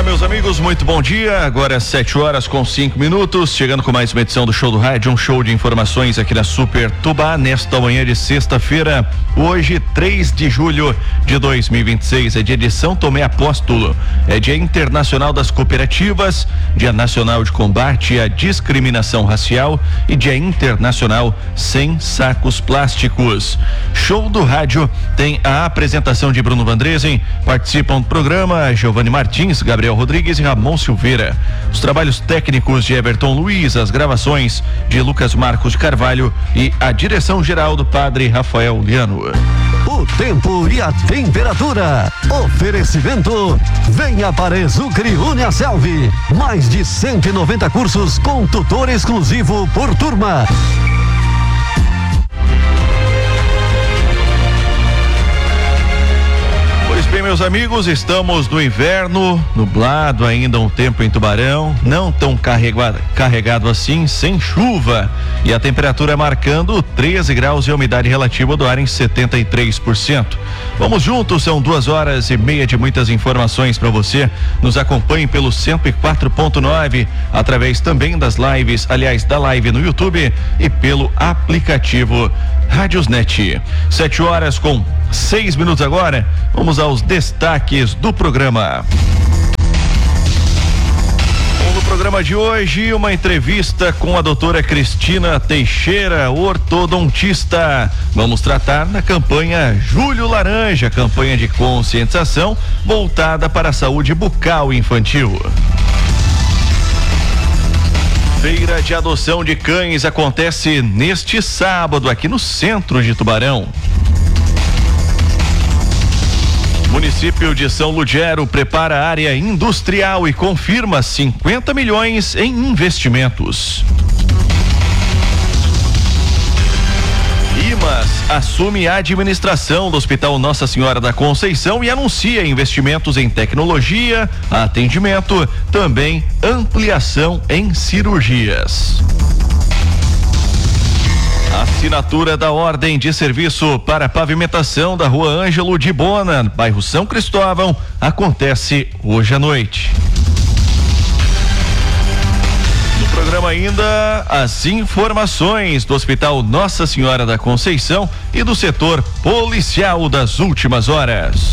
Meus amigos, muito bom dia. Agora é 7h05, chegando com mais uma edição do Show do Rádio, um show de informações aqui na Super Tubá, nesta manhã de sexta-feira, hoje 3 de julho de 2026, é dia de São Tomé Apóstolo, é dia internacional das cooperativas, dia nacional de combate à discriminação racial e dia internacional sem sacos plásticos. Show do Rádio tem a apresentação de Bruno Vandresen, participam do programa Giovanni Martins, Gabriel Rodrigues e Ramon Silveira. Os trabalhos técnicos de Everton Luiz, as gravações de Lucas Marcos de Carvalho e a direção geral do padre Rafael Liano. O tempo e a temperatura. Oferecimento. Venha para Exucre Uniaselv. Mais de 190 cursos com tutor exclusivo por turma. Bem, meus amigos, estamos no inverno, nublado ainda um tempo em Tubarão, não tão carregado assim, sem chuva, e a temperatura marcando 13 graus e a umidade relativa do ar em 73%. Vamos juntos, são 2h30 de muitas informações para você. Nos acompanhe pelo 104.9, através também das lives, aliás, da live no YouTube e pelo aplicativo Rádiosnet. 7h06 agora, vamos aos destaques do programa. No programa de hoje, uma entrevista com a doutora Cristina Teixeira, ortodontista. Vamos tratar da campanha Julho Laranja, campanha de conscientização voltada para a saúde bucal infantil. Feira de adoção de cães acontece neste sábado aqui no centro de Tubarão. Município de São Ludgero prepara área industrial e confirma 50 milhões em investimentos. IMAS assume a administração do Hospital Nossa Senhora da Conceição e anuncia investimentos em tecnologia, atendimento, também ampliação em cirurgias. Assinatura da ordem de serviço para pavimentação da Rua Ângelo de Bona, bairro São Cristóvão, acontece hoje à noite. No programa ainda, as informações do Hospital Nossa Senhora da Conceição e do setor policial das últimas horas.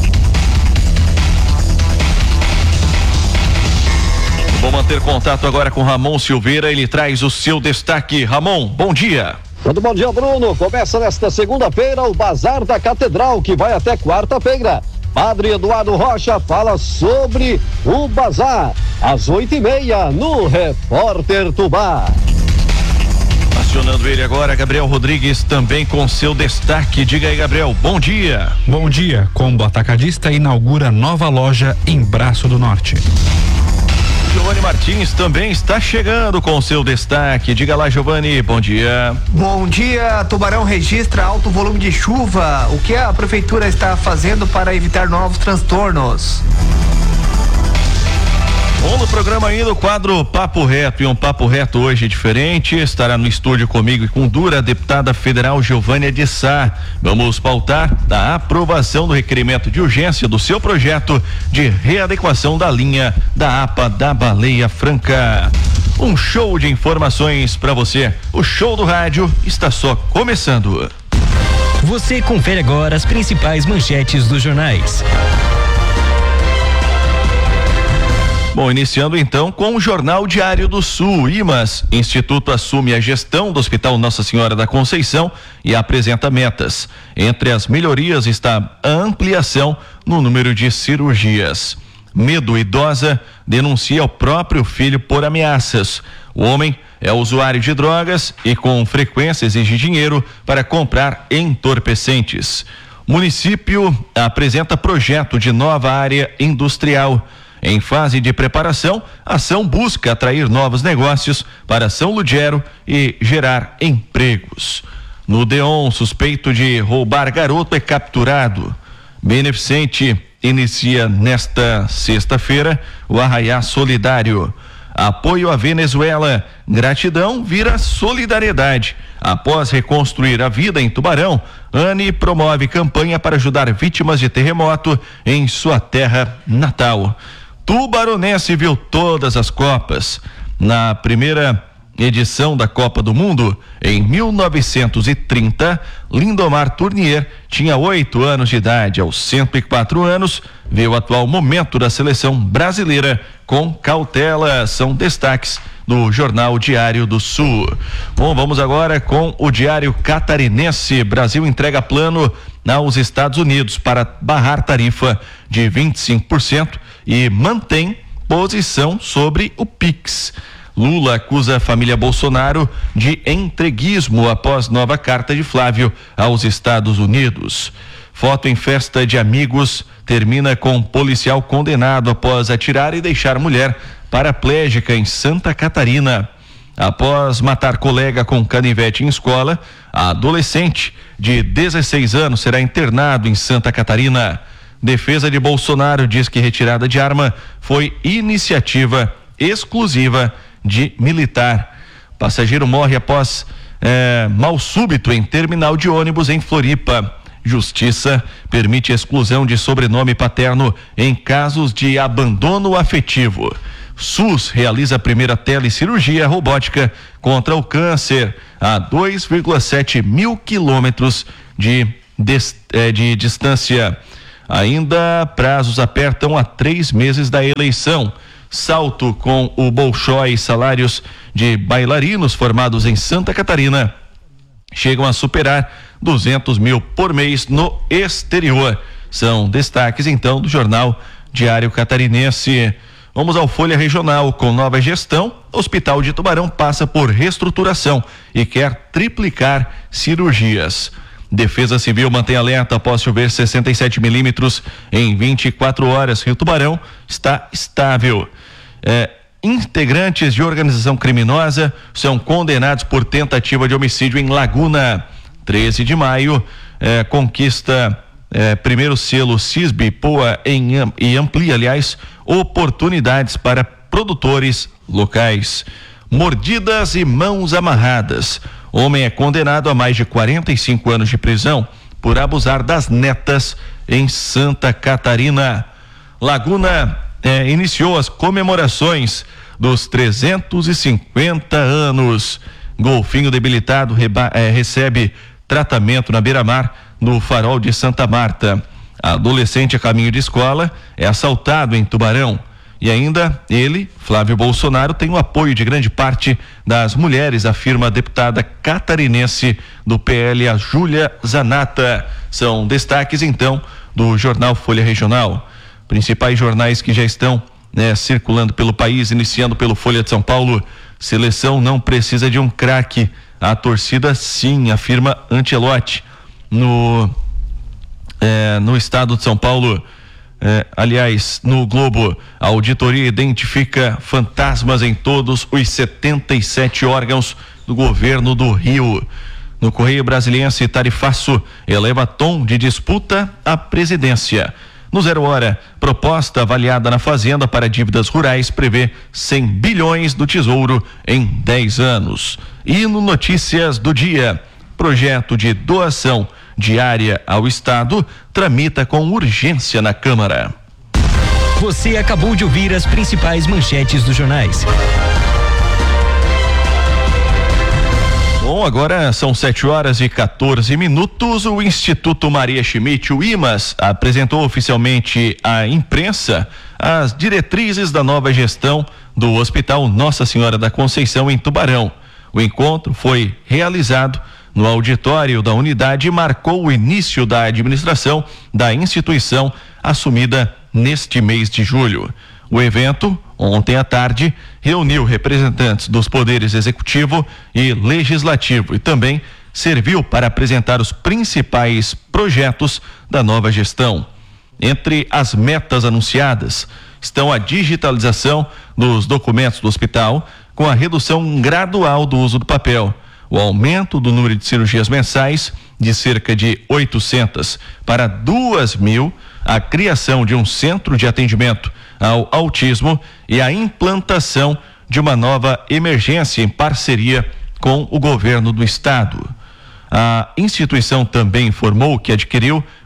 Vou manter contato agora com Ramon Silveira, ele traz o seu destaque. Ramon, bom dia. Muito bom dia, Bruno. Começa nesta segunda-feira o Bazar da Catedral, que vai até quarta-feira. Padre Eduardo Rocha fala sobre o bazar, às 8h30, no Repórter Tubá. Acionando ele agora, Gabriel Rodrigues, também com seu destaque. Diga aí, Gabriel, bom dia. Bom dia. Combo Atacadista inaugura nova loja em Braço do Norte. Giovanni Martins também está chegando com seu destaque. Diga lá, Giovanni, bom dia. Bom dia. Tubarão registra alto volume de chuva. O que a prefeitura está fazendo para evitar novos transtornos? Bom, no programa ainda o quadro Papo Reto, e um Papo Reto hoje diferente, estará no estúdio comigo e com Dura, a deputada federal Giovânia de Sá. Vamos pautar da aprovação do requerimento de urgência do seu projeto de readequação da linha da APA da Baleia Franca. Um show de informações para você. O Show do Rádio está só começando. Você confere agora as principais manchetes dos jornais. Bom, iniciando então com o Jornal Diário do Sul. IMAS, Instituto assume a gestão do Hospital Nossa Senhora da Conceição e apresenta metas. Entre as melhorias está a ampliação no número de cirurgias. Medo idosa denuncia o próprio filho por ameaças. O homem é usuário de drogas e com frequência exige dinheiro para comprar entorpecentes. Município apresenta projeto de nova área industrial. Em fase de preparação, a ação busca atrair novos negócios para São Ludgero e gerar empregos. No Deon, suspeito de roubar garoto é capturado. Beneficente inicia nesta sexta-feira o Arraiá Solidário. Apoio à Venezuela, gratidão vira solidariedade. Após reconstruir a vida em Tubarão, Anne promove campanha para ajudar vítimas de terremoto em sua terra natal. tubaronense viu todas as Copas. Na primeira edição da Copa do Mundo, em 1930, Lindomar Tournier tinha 8 anos de idade. Aos 104 anos, veio o atual momento da seleção brasileira com cautela. São destaques do Jornal Diário do Sul. Bom, vamos agora com o Diário Catarinense. Brasil entrega plano aos Estados Unidos para barrar tarifa de 25% e mantém posição sobre o Pix. Lula acusa a família Bolsonaro de entreguismo após nova carta de Flávio aos Estados Unidos. Foto em festa de amigos termina com policial condenado após atirar e deixar mulher paraplégica em Santa Catarina. Após matar colega com canivete em escola, a adolescente de 16 anos será internado em Santa Catarina. Defesa de Bolsonaro diz que retirada de arma foi iniciativa exclusiva de militar. Passageiro morre após mal súbito em terminal de ônibus em Floripa. Justiça permite exclusão de sobrenome paterno em casos de abandono afetivo. SUS realiza a primeira telecirurgia robótica contra o câncer a 2,7 mil quilômetros de distância. Ainda prazos apertam a 3 meses da eleição. Salto com o Bolshoi, salários de bailarinos formados em Santa Catarina chegam a superar 200 mil por mês no exterior. São destaques então do Jornal Diário Catarinense. Vamos ao Folha Regional. Com nova gestão, Hospital de Tubarão passa por reestruturação e quer triplicar cirurgias. Defesa Civil mantém alerta após chover 67 milímetros em 24 horas. Rio Tubarão está estável. Integrantes de organização criminosa são condenados por tentativa de homicídio em Laguna. 13 de maio, conquista primeiro selo CISB, POA e amplia, aliás, oportunidades para produtores locais. Mordidas e mãos amarradas. Homem é condenado a mais de 45 anos de prisão por abusar das netas em Santa Catarina. Laguna iniciou as comemorações dos 350 anos. Golfinho debilitado recebe tratamento na beira-mar no Farol de Santa Marta. Adolescente a caminho de escola é assaltado em Tubarão. E ainda ele, Flávio Bolsonaro, tem o apoio de grande parte das mulheres, afirma a deputada catarinense do PL, a Júlia Zanata. São destaques então do jornal Folha Regional. Principais jornais que já estão circulando pelo país, iniciando pelo Folha de São Paulo. Seleção não precisa de um craque, a torcida sim, afirma Ancelotti. No estado de São Paulo, aliás, no Globo, a auditoria identifica fantasmas em todos os 77 órgãos do governo do Rio. No Correio Brasiliense, tarifaço eleva tom de disputa à presidência. No 0 Hora, proposta avaliada na Fazenda para dívidas rurais prevê 100 bilhões do Tesouro em 10 anos. E no Notícias do Dia, projeto de doação diária ao Estado tramita com urgência na Câmara. Você acabou de ouvir as principais manchetes dos jornais. Bom, agora são 7h14. O Instituto Maria Schmidt, o IMAS, apresentou oficialmente à imprensa as diretrizes da nova gestão do Hospital Nossa Senhora da Conceição em Tubarão. O encontro foi realizado no auditório da unidade e marcou o início da administração da instituição assumida neste mês de julho. O evento, ontem à tarde, reuniu representantes dos poderes executivo e legislativo e também serviu para apresentar os principais projetos da nova gestão. Entre as metas anunciadas estão a digitalização dos documentos do hospital, com a redução gradual do uso do papel, o aumento do número de cirurgias mensais de cerca de 800 para 2.000, a criação de um centro de atendimento ao autismo e a implantação de uma nova emergência em parceria com o governo do estado. A instituição também informou que adquiriu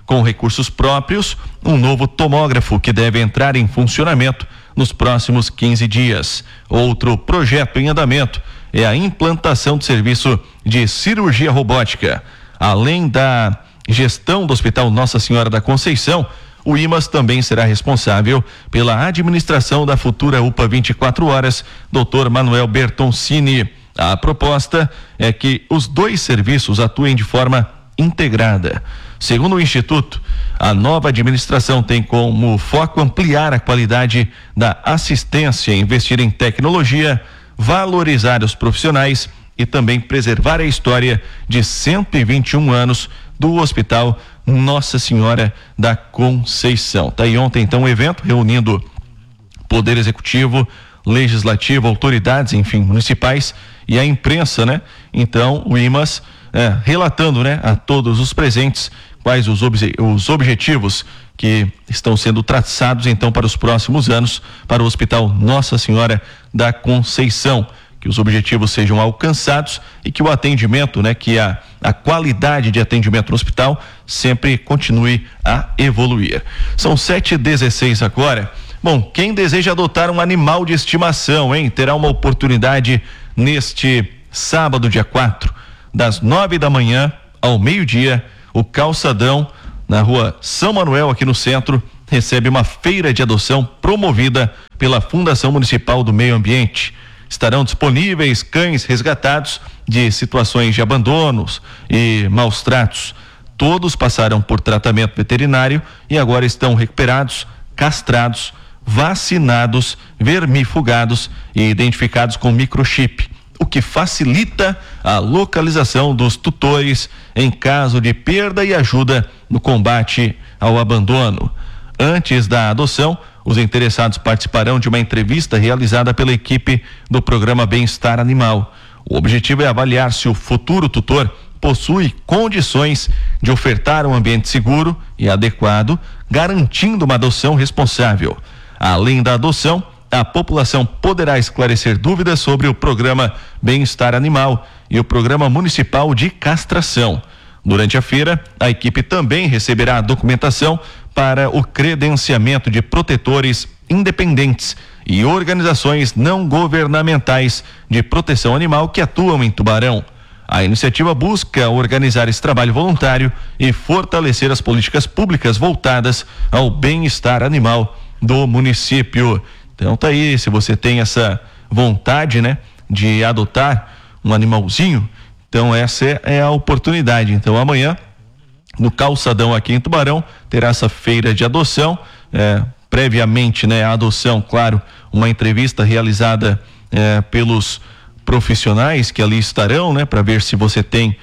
com recursos próprios, um novo tomógrafo que deve entrar em funcionamento nos próximos 15 dias. Outro projeto em andamento é a implantação de serviço de cirurgia robótica. Além da gestão do Hospital Nossa Senhora da Conceição, o IMAS também será responsável pela administração da futura UPA 24 horas, Dr. Manuel Bertoncini. A proposta é que os dois serviços atuem de forma integrada. Segundo o Instituto, a nova administração tem como foco ampliar a qualidade da assistência, investir em tecnologia, valorizar os profissionais e também preservar a história de 121 anos do Hospital Nossa Senhora da Conceição. Tá aí ontem então o evento reunindo Poder Executivo, Legislativo, autoridades, enfim, municipais e a imprensa, né? Então o IMAS relatando, né, a todos os presentes quais os objetivos que estão sendo traçados então para os próximos anos para o Hospital Nossa Senhora da Conceição, que os objetivos sejam alcançados e que o atendimento, né, que a qualidade de atendimento no hospital sempre continue a evoluir. São 7h16 agora. Bom, quem deseja adotar um animal de estimação, terá uma oportunidade neste sábado, dia 4, das 9 da manhã ao meio-dia. O Calçadão, na rua São Manuel, aqui no centro, recebe uma feira de adoção promovida pela Fundação Municipal do Meio Ambiente. Estarão disponíveis cães resgatados de situações de abandonos e maus tratos. Todos passaram por tratamento veterinário e agora estão recuperados, castrados, vacinados, vermifugados e identificados com microchip, o que facilita a localização dos tutores em caso de perda e ajuda no combate ao abandono. Antes da adoção, os interessados participarão de uma entrevista realizada pela equipe do programa Bem-Estar Animal. O objetivo é avaliar se o futuro tutor possui condições de ofertar um ambiente seguro e adequado, garantindo uma adoção responsável. Além da adoção, a população poderá esclarecer dúvidas sobre o programa Bem-Estar Animal e o programa municipal de castração. Durante a feira, a equipe também receberá a documentação para o credenciamento de protetores independentes e organizações não governamentais de proteção animal que atuam em Tubarão. A iniciativa busca organizar esse trabalho voluntário e fortalecer as políticas públicas voltadas ao bem-estar animal do município. Então tá aí, se você tem essa vontade, né, de adotar um animalzinho, então essa é a oportunidade. Então amanhã, no Calçadão aqui em Tubarão, terá essa feira de adoção, previamente, né, a adoção, claro, uma entrevista realizada pelos profissionais que ali estarão, né, para ver se você tem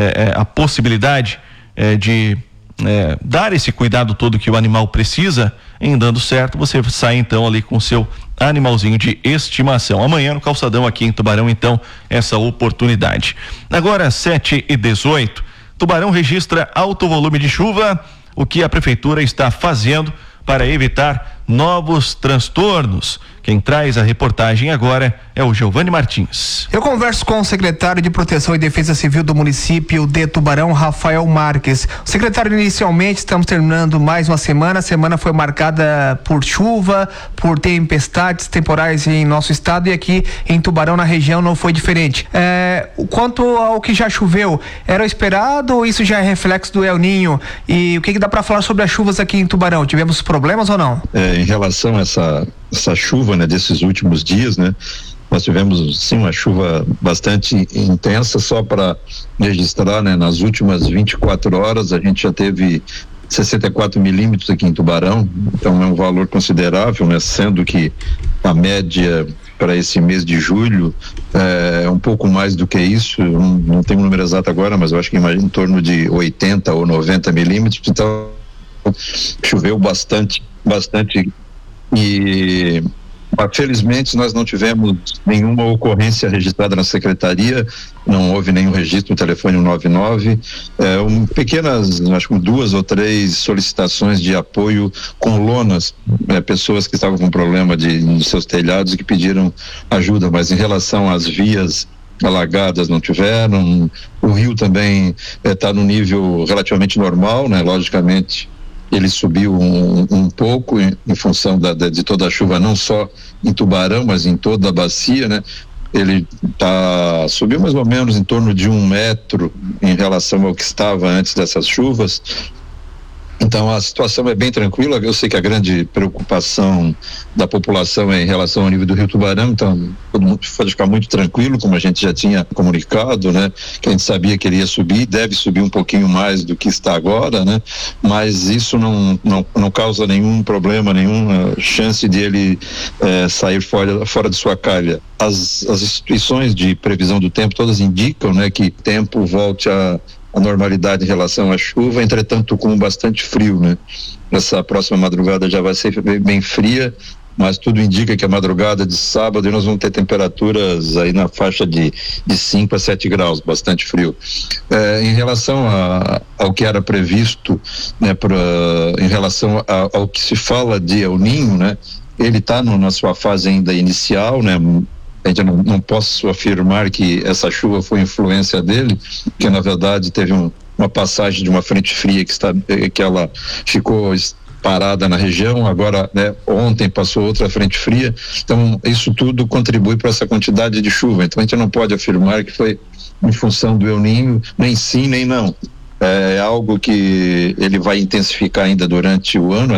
a possibilidade de dar esse cuidado todo que o animal precisa. Em dando certo, você sai então ali com o seu animalzinho de estimação. Amanhã no Calçadão aqui em Tubarão, então, essa oportunidade. Agora 7h18, Tubarão registra alto volume de chuva. O que a prefeitura está fazendo para evitar novos transtornos? Quem traz a reportagem agora é o Giovanni Martins. Eu converso com o secretário de Proteção e Defesa Civil do município de Tubarão, Rafael Marques. O secretário, inicialmente, estamos terminando mais uma semana. A semana foi marcada por chuva, por tempestades temporais em nosso estado, e aqui em Tubarão, na região, não foi diferente. Quanto ao que já choveu, era esperado ou isso já é reflexo do El Ninho? E o que dá para falar sobre as chuvas aqui em Tubarão? Tivemos problemas ou não? Em relação a essa chuva, né, desses últimos dias, né, nós tivemos sim uma chuva bastante intensa. Só para registrar, né, nas últimas 24 horas a gente já teve 64 milímetros aqui em Tubarão, então é um valor considerável, né, sendo que a média para esse mês de julho é um pouco mais do que isso. Não tenho o número exato agora, mas eu acho que em torno de 80 ou 90 milímetros. Então choveu bastante e felizmente nós não tivemos nenhuma ocorrência registrada na secretaria, não houve nenhum registro no telefone 199, pequenas, acho que 2 ou 3 solicitações de apoio com lonas, pessoas que estavam com problema de seus telhados e que pediram ajuda, mas em relação às vias alagadas não tiveram. O rio também está no nível relativamente normal, né? Logicamente ele subiu um pouco em função de toda a chuva, não só em Tubarão, mas em toda a bacia, né? Ele subiu mais ou menos em torno de 1 metro em relação ao que estava antes dessas chuvas. Então a situação é bem tranquila. Eu sei que a grande preocupação da população é em relação ao nível do Rio Tubarão, então todo mundo pode ficar muito tranquilo, como a gente já tinha comunicado, né? Que a gente sabia que ele ia subir, deve subir um pouquinho mais do que está agora, né? Mas isso não causa nenhum problema, nenhuma chance de ele sair fora de sua calha. As instituições de previsão do tempo todas indicam, né, que o tempo volte a normalidade em relação à chuva, entretanto com bastante frio, né? Essa próxima madrugada já vai ser bem fria, mas tudo indica que a madrugada de sábado nós vamos ter temperaturas aí na faixa de 5 a 7 graus, bastante frio. Em relação ao que era previsto, né, em relação ao que se fala de El Niño, né? Ele está na sua fase ainda inicial, né? A gente não posso afirmar que essa chuva foi influência dele, porque na verdade teve uma passagem de uma frente fria que ela ficou parada na região, agora, né, ontem passou outra frente fria, então isso tudo contribui para essa quantidade de chuva. Então a gente não pode afirmar que foi em função do El Niño, nem sim nem não. É algo que ele vai intensificar ainda durante o ano,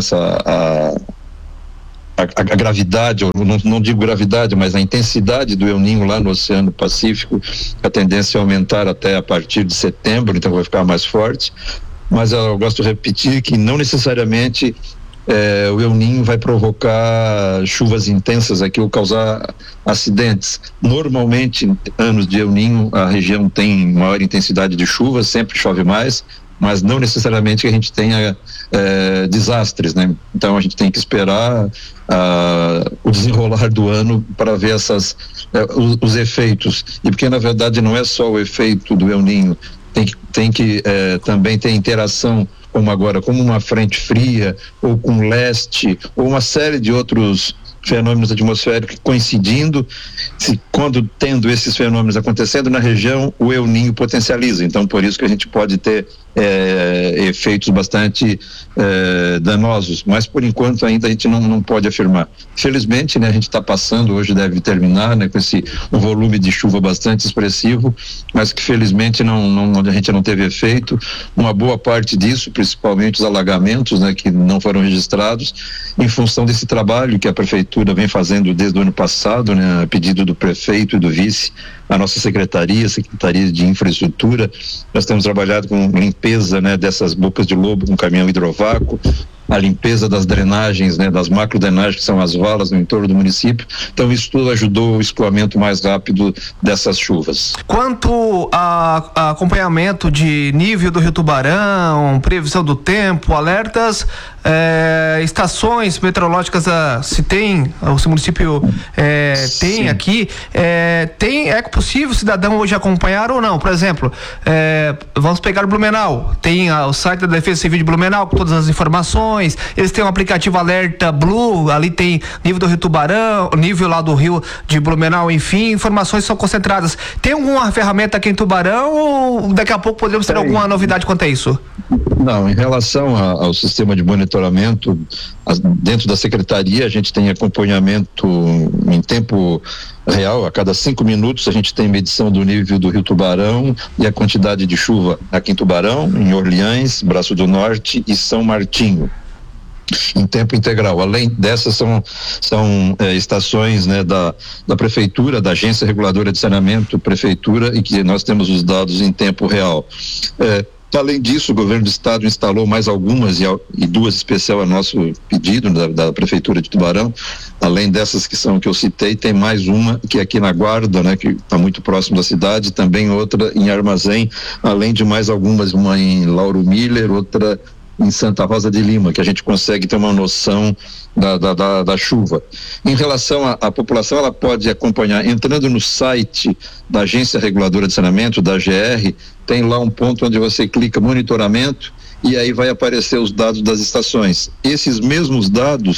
a gravidade, ou não digo gravidade, mas a intensidade do El Niño lá no Oceano Pacífico, a tendência é aumentar até a partir de setembro, então vai ficar mais forte. Mas eu gosto de repetir que não necessariamente o El Niño vai provocar chuvas intensas aqui ou causar acidentes. Normalmente, anos de El Niño, a região tem maior intensidade de chuva, sempre chove mais, mas não necessariamente que a gente tenha desastres, né? Então a gente tem que esperar o desenrolar do ano para ver os efeitos, e porque na verdade não é só o efeito do El Niño, tem que também ter interação como uma frente fria ou com leste ou uma série de outros fenômenos atmosféricos coincidindo. Quando tendo esses fenômenos acontecendo na região, o El Niño potencializa. Então por isso que a gente pode ter efeitos bastante danosos, mas por enquanto ainda a gente não pode afirmar. Felizmente, né, a gente está passando, hoje deve terminar, né, com um volume de chuva bastante expressivo, mas que felizmente a gente não teve efeito. Uma boa parte disso, principalmente os alagamentos, né, que não foram registrados, em função desse trabalho que a prefeitura vem fazendo desde o ano passado, né, a pedido do prefeito e do vice, a nossa Secretaria de Infraestrutura. Nós temos trabalhado com limpeza, né, dessas bocas de lobo com caminhão hidrovácuo, a limpeza das drenagens, né, das macrodrenagens, que são as valas no entorno do município. Então isso tudo ajudou o escoamento mais rápido dessas chuvas. Quanto a acompanhamento de nível do Rio Tubarão, previsão do tempo, alertas, estações meteorológicas, se o município tem aqui, é possível o cidadão hoje acompanhar ou não? Por exemplo, vamos pegar o Blumenau, tem o site da Defesa Civil de Blumenau com todas as informações, eles têm um aplicativo Alerta Blue, ali tem nível do Rio Tubarão, nível lá do Rio de Blumenau, enfim, informações são concentradas. Tem alguma ferramenta aqui em Tubarão ou daqui a pouco podemos ter alguma novidade quanto a isso? Não, em relação ao sistema de monitoramento, dentro da Secretaria a gente tem acompanhamento em tempo real. A cada 5 minutos a gente tem medição do nível do Rio Tubarão e a quantidade de chuva aqui em Tubarão, em Orleans, Braço do Norte e São Martinho, em tempo integral. Além dessas são estações, né, da prefeitura, da Agência Reguladora de Saneamento, prefeitura, e que nós temos os dados em tempo real. Além disso, o governo do estado instalou mais algumas e 2 especial a nosso pedido da prefeitura de Tubarão. Além dessas que eu citei, tem mais uma que é aqui na Guarda, né, que está muito próximo da cidade, também outra em Armazém, além de mais algumas, uma em Lauro Miller, outra em Santa Rosa de Lima, que a gente consegue ter uma noção da chuva. Em relação à população, ela pode acompanhar entrando no site da Agência Reguladora de Saneamento, da AGR, tem lá um ponto onde você clica monitoramento e aí vai aparecer os dados das estações. Esses mesmos dados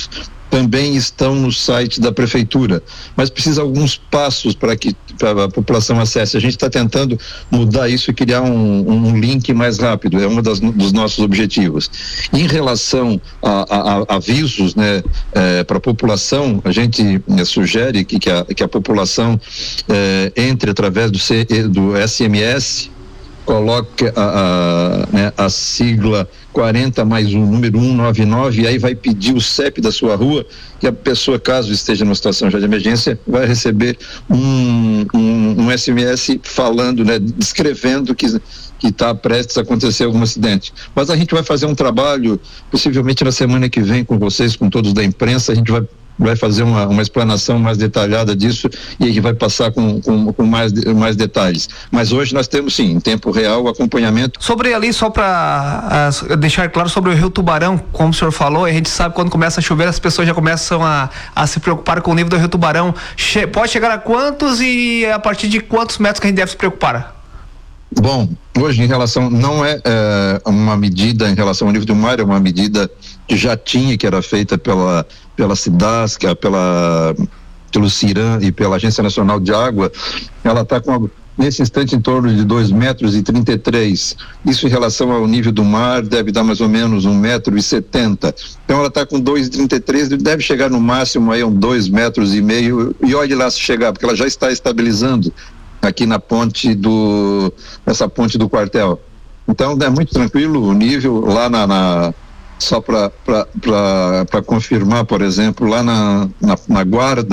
também estão no site da prefeitura, mas precisa alguns passos para que a população acesse. A gente está tentando mudar isso e criar um link mais rápido, é um dos nossos objetivos. Em relação a avisos, né, para a população, a gente sugere que a população entre através do SMS, coloque a sigla 40 mais o número 199, e aí vai pedir o CEP da sua rua, e a pessoa, caso esteja numa situação já de emergência, vai receber um SMS falando, né, descrevendo que está prestes a acontecer algum acidente. Mas a gente vai fazer um trabalho, possivelmente na semana que vem, com vocês, com todos da imprensa, a gente vai fazer uma explanação mais detalhada disso e a gente vai passar com mais detalhes. Mas hoje nós temos, sim, em tempo real, o acompanhamento. Sobre ali, só para deixar claro sobre o Rio Tubarão, como o senhor falou, a gente sabe que quando começa a chover as pessoas já começam a se preocupar com o nível do Rio Tubarão. Pode chegar a quantos e a partir de quantos metros que a gente deve se preocupar? Bom, hoje em relação, não é uma medida em relação ao nível do mar, é uma medida que já tinha, que era feita pela SIDASC, pelo CIRAM e pela Agência Nacional de Água. Ela está nesse instante em torno de 2,33 metros. Isso em relação ao nível do mar deve dar mais ou menos 1,70 metros. Então ela está com 2,33, deve chegar no máximo aí a 2,5 metros, e olhe lá se chegar, porque ela já está estabilizando aqui nessa ponte do quartel. Então é muito tranquilo o nível lá só para confirmar, por exemplo, lá na guarda